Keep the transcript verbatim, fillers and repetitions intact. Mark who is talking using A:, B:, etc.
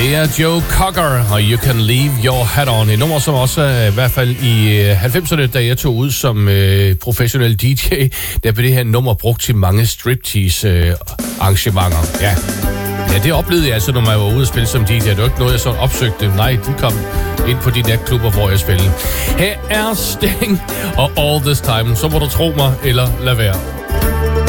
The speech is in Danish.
A: Det er Joe Cocker, og You Can Leave Your Hat On. Et nummer, som også i hvert fald i halvfemserne, da jeg tog ud som øh, professionel D J, der blev det her nummer brugt til mange striptease-arrangementer. Øh, ja. ja, det oplevede jeg altså, når man var ude at spille som D J. Det var ikke noget, jeg sådan opsøgte. Nej, de kom ind på de natklubber, hvor jeg spillede. Her er Sting og All This Time. Så må du tro mig, eller lad være.